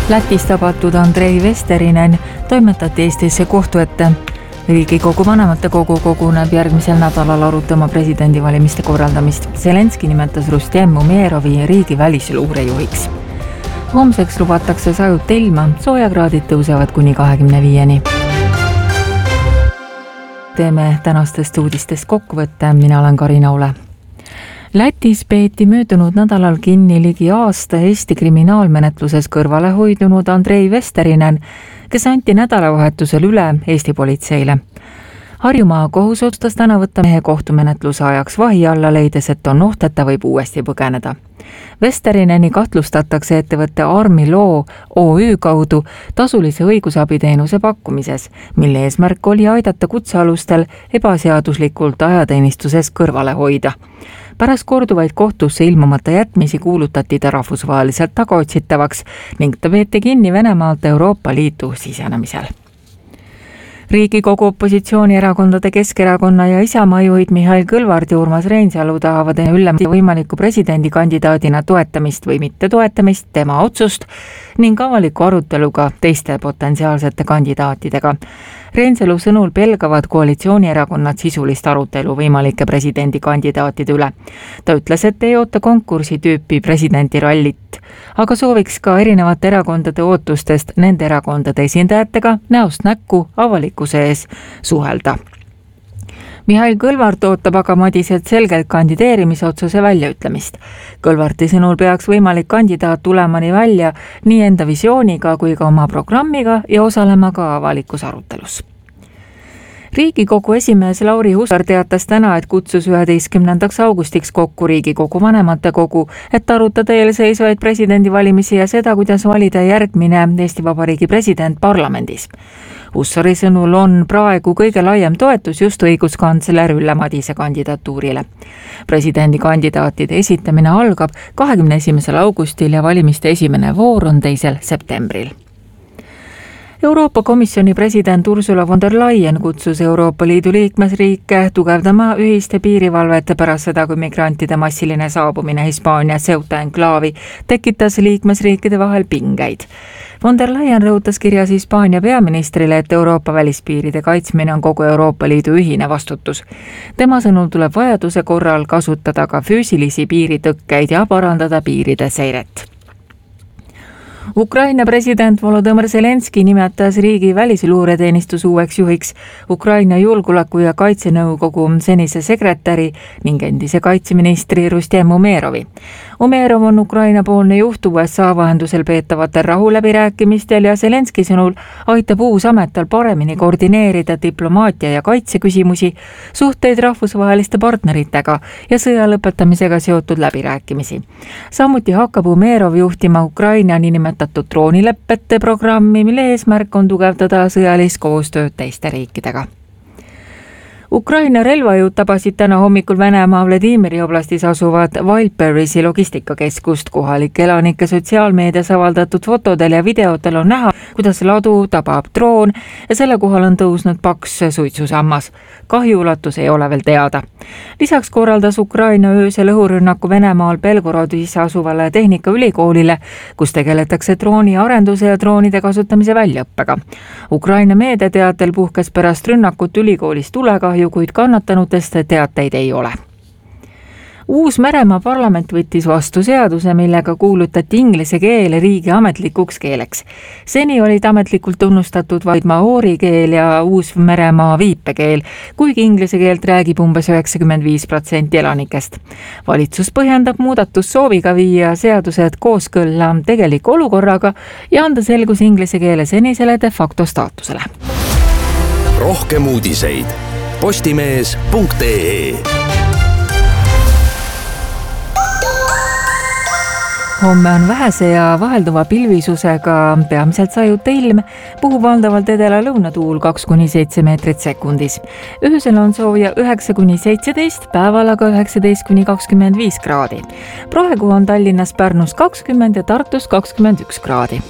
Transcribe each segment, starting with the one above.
Lätis tabatud Andrei Vesterinen toimetati Eestisse kohtu ette. Riigikogu vanematekogu koguneb järgmisel nädalal arutama presidendivalimiste korraldamist. Zelenski nimetas Rustem Umerovi riigi välisluurejuhiks. Homseks lubatakse sajut ilma, soojakraadid tõusevad kuni 25-ni. Teeme tänastest uudistest kokkuvõtte, mina olen Karina Ole. Lätis peeti möödunud nädalal kinni ligi aasta Eesti kriminaalmenetluses kõrvale hoidunud Andrei Vesterinen, kes anti nädalavahetusel üle Eesti politseile. Harjumaa kohus otsustas täna võtta mehe kohtumenetluse ajaks vahi alla, leides, et on oht, et ta võib uuesti põgeneda. Vesterineni kahtlustatakse ettevõtte Army Law OÜ kaudu tasulise õigusabiteenuse pakkumises, mille eesmärk oli aidata kutsealustel ebaseaduslikult ajateenistuses kõrvale hoida. Pärast korduvaid kohtusse ilmumata jätmisi kuulutati ta rahvusvaheliselt tagaotsitavaks ning ta peeti kinni Venemaalt Euroopa Liitu sisenemisel. Riigikogu opositsioonierakondade Keskerakonna ja Isamaa juhid Mihhail Kõlvart ja Urmas Reinsalu tahavad enne võimaliku presidendikandidaadina toetamist või mitte toetamist, tema otsust ning avaliku aruteluga teiste potentsiaalsete kandidaatidega. Reinsalu sõnul pelgavad koalitsioonierakonnad sisulist arutelu võimalike presidendikandidaatide üle. Ta ütles, et ei oota konkursi tüüpi presidendirallit, aga sooviks ka erinevate erakondade ootustest nende erakondade esindajatega näost näkku avalikkuse ees suhelda. Mihhail Kõlvart ootab aga Madiselt selgelt kandideerimisotsuse väljaütlemist. Kõlvarti sõnul peaks võimalik kandidaat tulemani välja nii enda visiooniga kui ka oma programmiga ja osalema ka avalikus arutelus. Riigikogu esimees Lauri Hussar teatas täna, et kutsus 11. augustiks kokku Riigikogu vanematekogu, et arutada eelseisvaid presidendivalimisi ja seda, kuidas valida järgmine Eesti Vabariigi president parlamendis. Hussari sõnul on praegu kõige laiem toetus just õiguskantsler Ülle Madise kandidatuurile. Presidendikandidaatide esitamine algab 21. augustil ja valimiste esimene voor on 2. septembril. Euroopa Komisjoni president Ursula von der Leyen kutsus Euroopa Liidu liikmesriike tugevdama ühiste piirivalvet pärast seda, kui migrantide massiline saabumine Hispaania Ceuta enklaavi tekitas liikmesriikide vahel pingeid. Von der Leyen rõhutas kirjas Hispaania peaministrile, et Euroopa välispiiride kaitsmine on kogu Euroopa Liidu ühine vastutus. Tema sõnul tuleb vajaduse korral kasutada ka füüsilisi piiritõkkeid ja parandada piiride seiret. Ukraina president Volodõmõr Zelenski nimetas riigi välisluureteenistus uueks juhiks Ukraina julgeoleku- ja kaitsenõukogu senise sekretäri ning endise kaitseministri Rustem Umerovi. Umerov on Ukraina-poolne juht USA vahendusel peetavatel rahuläbirääkimistel ja Zelenski sõnul aitab uus amet tal paremini koordineerida diplomaatia ja kaitseküsimusi, suhteid rahvusvaheliste partneritega ja sõja lõpetamisega seotud läbirääkimisi. Samuti hakkab Umerov juhtima Ukraina nimetatud droonilepete programmi, mille eesmärk on tugevdada sõjalist koostööd teiste riikidega. Ukraina relvajõud tabasid täna hommikul Venemaa Vladimiri oblastis asuvad Wildberrisi logistikakeskust. Kohalike elanike sotsiaalmeedias avaldatud fotodel ja videotel on näha, kuidas ladu tabab droon ja selle kohal on tõusnud paks suitsusammas. Kahju ulatus ei ole veel teada. Lisaks korraldas Ukraina öösel õhurünnaku Venemaal Belgorodis asuvale tehnikaülikoolile, kus tegeletakse drooni arenduse ja droonide kasutamise väljaõppega. Ukraina meediateatel puhkes pärast rünnakut ülikoolis tulekahju, kuid kannatanutest teateid ei ole. Uus-Meremaa parlament võttis vastu seaduse, millega kuulutati inglise keel riigi ametlikuks keeleks. Seni olid ametlikult tunnustatud vaid maoori keel ja Uus-Meremaa viipekeel, kuigi inglise keelt räägib umbes 95% elanikest. Valitsus põhjendab muudatus sooviga viia seadused kooskõlla tegeliku olukorraga ja anda selgus inglise keele senisele de facto staatusele. Rohkem uudiseid postimees.ee. Homme on vähese ja vahelduva pilvisusega peamiselt sajuta ilm, puhub valdavalt edela-lõunatuul 2–7 meetrit sekundis. Öösel on sooja 9–17, päeval aga 19–25 kraadi. Praegu on Tallinnas, Pärnus 20 ja Tartus 21 kraadi.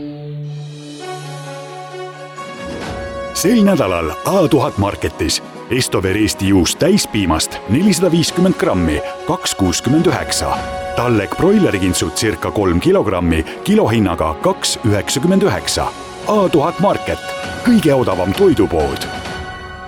Sel nädalal A1000 Marketis Estover Eesti juust täispiimast 450 grammi, 2,69. Tallek broilerikintsud circa 3 kilogrammi, kilohinnaga 2,99. A1000 Market, kõige odavam toidupood